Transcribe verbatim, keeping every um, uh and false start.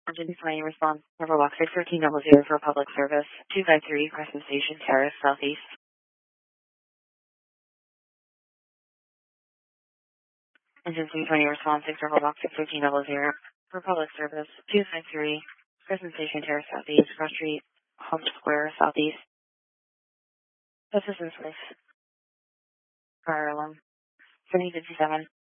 Engine twenty response, Overwalk six thirteen double zero for public service, two five three Crescent Station Terrace, Southeast. Engine three twenty response, six Overwalk six thirteen double zero for public service, two five three Crescent Station Terrace, Southeast, Cross Street, Home Square, Southeast. Assistance with fire alarm, seventy fifty-seven.